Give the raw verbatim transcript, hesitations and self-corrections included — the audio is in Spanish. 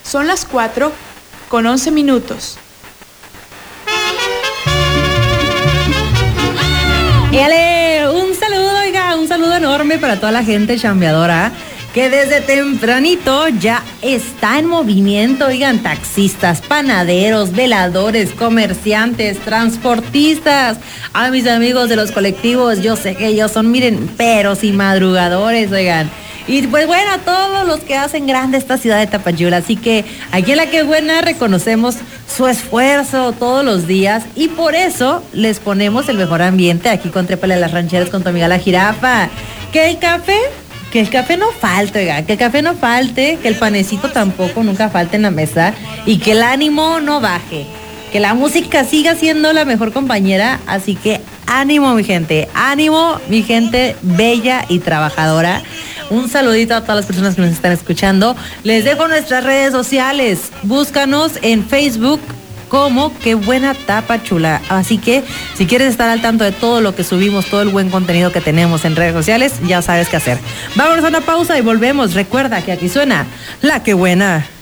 Son las cuatro con once minutos. ¡Éale! Un saludo, oiga, un saludo enorme para toda la gente chambeadora que desde tempranito ya está en movimiento, oigan, taxistas, panaderos, veladores, comerciantes, transportistas, a mis amigos de los colectivos, yo sé que ellos son, miren, peros y madrugadores, oigan. Y pues bueno, a todos los que hacen grande esta ciudad de Tapachula. Así que aquí en La Que Buena reconocemos su esfuerzo todos los días y por eso les ponemos el mejor ambiente aquí con Trépale a las Rancheras con tu amiga La Jirafa. Que el café, que el café no falte, oiga, que el café no falte, que el panecito tampoco nunca falte en la mesa y que el ánimo no baje. Que la música siga siendo la mejor compañera, así que ánimo mi gente, ánimo mi gente bella y trabajadora. Un saludito a todas las personas que nos están escuchando. Les dejo nuestras redes sociales. Búscanos en Facebook como Qué Buena Tapachula. Así que si quieres estar al tanto de todo lo que subimos, todo el buen contenido que tenemos en redes sociales, ya sabes qué hacer. Vámonos a una pausa y volvemos. Recuerda que aquí suena La Que Buena.